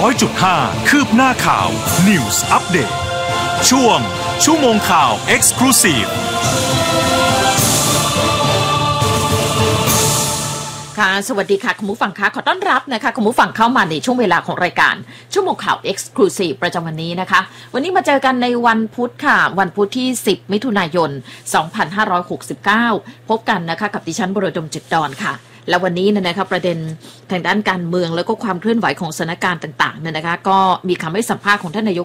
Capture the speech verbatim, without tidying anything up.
ร้อยจุดห้า คืบหน้าข่าว News Update ช่วงชั่วโมงข่าว Exclusive ค่ะสวัสดีค่ะคุณผู้ฟังคะขอต้อนรับนะคะคุณผู้ฟังเข้ามาในช่วงเวลาของรายการชั่วโมงข่าว Exclusive ประจำวันนี้นะคะวันนี้มาเจอกันในวันพุธค่ะวันพุธที่สิบมิถุนายนสองพันห้าร้อยหกสิบเก้าพบกันนะคะกับดิฉันบรดมจิตดอนค่ะและวันนี้นะคะประเด็นทางด้านการเมืองแล้วก็ความเคลื่อนไหวของสถานการณ์ต่างๆเนี่ยนะคะก็มีคำให้สัมภาษณ์ของท่านนายก